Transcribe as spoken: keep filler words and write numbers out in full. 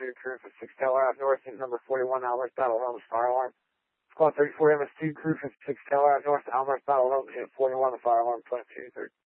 two, crew for six Tower Ave North, unit number forty-one, Almers Battle Homes, fire alarm. Squad thirty-four, M S two, crew for six Tower Ave North, Almers Battle Homes, unit forty-one, the fire alarm, point two, thirty.